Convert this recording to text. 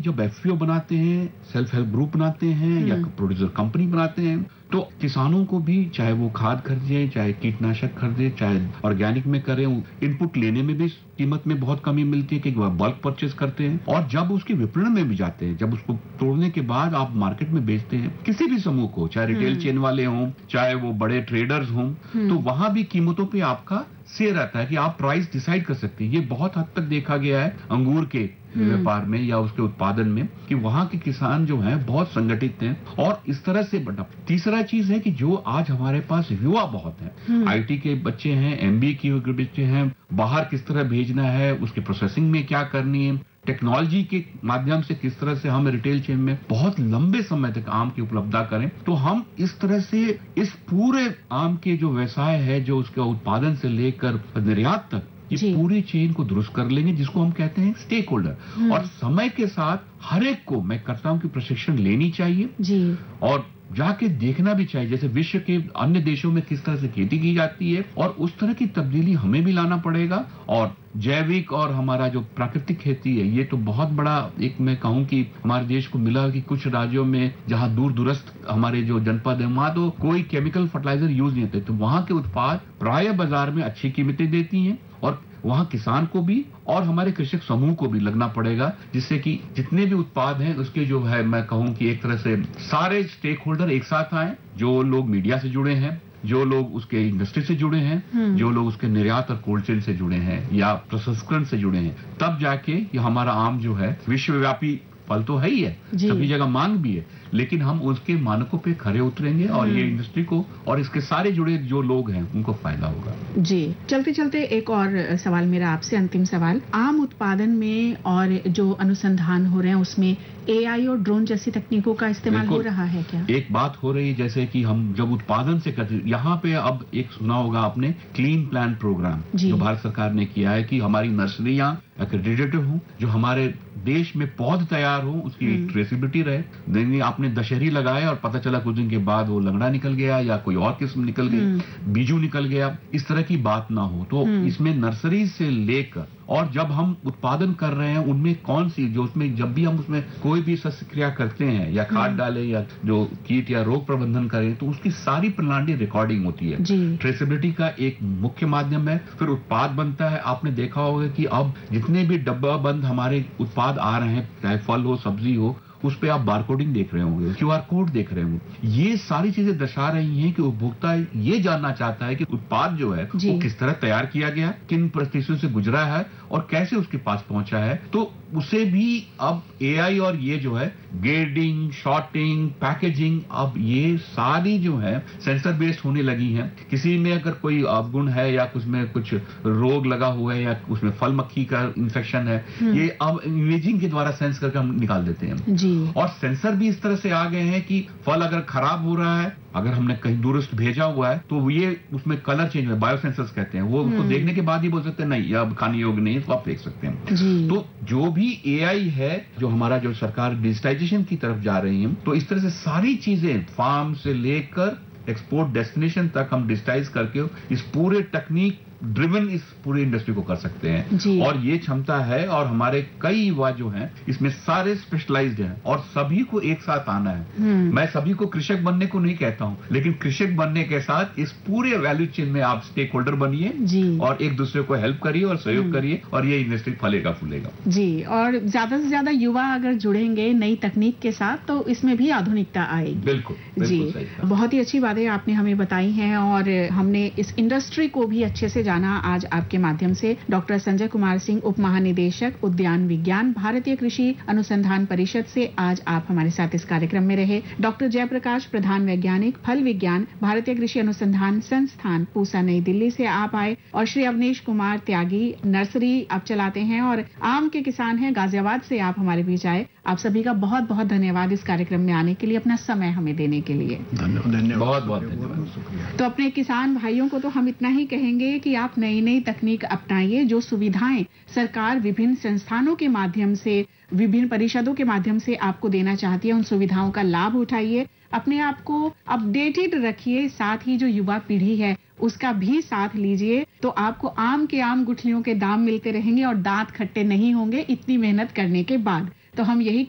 जब एफपीओ बनाते हैं, सेल्फ हेल्प ग्रुप बनाते हैं या प्रोड्यूसर कंपनी बनाते हैं, तो किसानों को भी चाहे वो खाद खरीदें, चाहे कीटनाशक खरीदें, चाहे ऑर्गेनिक में करें, इनपुट लेने में भी कीमत में बहुत कमी मिलती है कि बल्क परचेज करते हैं। और जब उसके विपणन में भी जाते हैं, जब उसको तोड़ने के बाद आप मार्केट में बेचते हैं किसी भी समूह को, चाहे रिटेल चेन वाले हों, चाहे वो बड़े ट्रेडर्स हों, तो वहां भी कीमतों पे आपका से रहता है कि आप प्राइस डिसाइड कर सकते हैं। ये बहुत हद तक देखा गया है अंगूर के व्यापार में या उसके उत्पादन में कि वहां के किसान जो हैं बहुत संगठित हैं और इस तरह से बढ़ा। तीसरा चीज है कि जो आज हमारे पास युवा बहुत हैं, आईटी के बच्चे हैं, एमबीए के बच्चे हैं, बाहर किस तरह भेजना है, उसकी प्रोसेसिंग में क्या करनी है, टेक्नोलॉजी के माध्यम से किस तरह से हम रिटेल चेन में बहुत लंबे समय तक आम की उपलब्धता करें। तो हम इस तरह से इस पूरे आम के जो व्यवसाय है, जो उसका उत्पादन से लेकर निर्यात तक ये पूरी चेन को दुरुस्त कर लेंगे, जिसको हम कहते हैं स्टेक होल्डर। और समय के साथ हर एक को मैं करता हूं कि प्रशिक्षण लेनी चाहिए और जाके देखना भी चाहिए, जैसे विश्व के अन्य देशों में किस तरह से खेती की जाती है, और उस तरह की तब्दीली हमें भी लाना पड़ेगा। और जैविक और हमारा जो प्राकृतिक खेती है, ये तो बहुत बड़ा एक मैं कहूं कि हमारे देश को मिला कि कुछ राज्यों में जहां दूर दूरस्थ हमारे जो जनपद है, वहां तो कोई केमिकल फर्टिलाइजर यूज नहीं होते, तो वहां के उत्पाद प्राय बाजार में अच्छी कीमतें देती हैं और वहां किसान को भी और हमारे कृषक समूह को भी लगना पड़ेगा, जिससे कि जितने भी उत्पाद हैं उसके जो है मैं कहूं कि एक तरह से सारे स्टेक होल्डर एक साथ आए, जो लोग मीडिया से जुड़े हैं, जो लोग उसके इंडस्ट्री से जुड़े हैं, जो लोग उसके निर्यात और कोल्ड चेन से जुड़े हैं या प्रसंस्करण से जुड़े हैं, तब जाके ये हमारा आम जो है विश्वव्यापी फल तो है ही है, सभी जगह मांग भी है, लेकिन हम उसके मानकों पे खरे उतरेंगे और ये इंडस्ट्री को और इसके सारे जुड़े जो लोग हैं उनको फायदा होगा। जी, चलते चलते एक और सवाल मेरा आपसे, अंतिम सवाल, आम उत्पादन में और जो अनुसंधान हो रहे हैं उसमें एआई और ड्रोन जैसी तकनीकों का इस्तेमाल हो रहा है क्या? एक बात हो रही है, जैसे कि हम जब उत्पादन से करते, यहाँ पे अब एक सुना होगा आपने क्लीन प्लान प्रोग्राम जो भारत सरकार ने किया है कि हमारी नर्सरियां एक्रेडिटेड हों, जो हमारे देश में पौध तैयार हो, उसकी ट्रेसिबिलिटी रहे। आपने दशहरी लगाया और पता चला कुछ दिन के बाद वो लंगड़ा निकल गया या कोई और किस्म निकल गई, बीजू निकल गया, इस तरह की बात ना हो। तो इसमें नर्सरी से लेकर और जब हम उत्पादन कर रहे हैं उनमें कौन सी जो उसमें जब भी हम उसमें कोई भी शस्त्रक्रिया करते हैं या खाद डालें या जो कीट या रोग प्रबंधन करें, तो उसकी सारी प्रणाली रिकॉर्डिंग होती है। ट्रेसेबिलिटी का एक मुख्य माध्यम है। फिर उत्पाद बनता है, आपने देखा होगा कि अब जितने भी डब्बा बंद हमारे उत्पाद आ रहे हैं, चाहे फल हो सब्जी हो, उस पे आप बारकोडिंग देख रहे होंगे, क्यूआर कोड देख रहे होंगे। ये सारी चीजें दर्शा रही हैं कि उपभोक्ता ये जानना चाहता है कि उत्पाद जो है वो किस तरह तैयार किया गया, किन परिस्थितियों से गुजरा है और कैसे उसके पास पहुंचा है। तो उसे भी अब एआई और ये जो है ग्रेडिंग, शॉर्टिंग, पैकेजिंग, अब ये सारी जो है सेंसर बेस्ड होने लगी हैं। किसी में अगर कोई अवगुण है या उसमें कुछ रोग लगा हुआ है या उसमें फल मक्खी का इन्फेक्शन है, ये अब इमेजिंग के द्वारा सेंस करके हम निकाल देते हैं। और सेंसर भी इस तरह से आ गए हैं कि फल अगर खराब हो रहा है, अगर हमने कहीं दूरस्थ भेजा हुआ है, तो ये उसमें कलर चेंज है, बायोसेंसर्स कहते हैं, वो उसको देखने के बाद ही बोल सकते हैं नहीं ये अब खाने योग्य नहीं है, तो आप फेंक सकते हैं। तो जो भी एआई है, जो हमारा जो सरकार डिजिटाइजेशन की तरफ जा रही है, तो इस तरह से सारी चीजें फार्म से लेकर एक्सपोर्ट डेस्टिनेशन तक हम डिजिटाइज करके इस पूरे तकनीक ड्रिवन इस पूरी इंडस्ट्री को कर सकते हैं। और ये क्षमता है और हमारे कई युवा जो हैं इसमें सारे स्पेशलाइज्ड हैं और सभी को एक साथ आना है। मैं सभी को कृषक बनने को नहीं कहता हूं, लेकिन कृषक बनने के साथ इस पूरे वैल्यू चेन में आप स्टेक होल्डर बनिए और एक दूसरे को हेल्प करिए और सहयोग करिए और ये इंडस्ट्री फलेगा फूलेगा। जी, और ज्यादा से ज्यादा युवा अगर जुड़ेंगे नई तकनीक के साथ तो इसमें भी आधुनिकता आएगी। बिल्कुल जी, बहुत ही अच्छी बातें आपने हमें बताई हैं और हमने इस इंडस्ट्री को भी अच्छे से जाना आज आपके माध्यम से। डॉक्टर संजय कुमार सिंह, उप महानिदेशक उद्यान विज्ञान, भारतीय कृषि अनुसंधान परिषद से आज आप हमारे साथ इस कार्यक्रम में रहे। डॉक्टर जयप्रकाश, प्रधान वैज्ञानिक, फल विज्ञान, भारतीय कृषि अनुसंधान संस्थान, पूसा, नई दिल्ली से आप आए। और श्री अवनीश कुमार त्यागी, नर्सरी आप चलाते हैं और आम के किसान हैं, गाजियाबाद से आप हमारे बीच आए। आप सभी का बहुत बहुत धन्यवाद इस कार्यक्रम में आने के लिए, अपना समय हमें देने के लिए। धन्यवाद, बहुत बहुत धन्यवाद, शुक्रिया। तो अपने किसान भाइयों को तो हम इतना ही कहेंगे कि आप नई नई तकनीक अपनाइए। जो सुविधाएं सरकार विभिन्न संस्थानों के माध्यम से, विभिन्न परिषदों के माध्यम से आपको देना चाहती है, उन सुविधाओं का लाभ उठाइए। अपने आप को अपडेटेड रखिए, साथ ही जो युवा पीढ़ी है उसका भी साथ लीजिए, तो आपको आम के आम गुठलियों के दाम मिलते रहेंगे और दांत खट्टे नहीं होंगे इतनी मेहनत करने के बाद। तो हम यही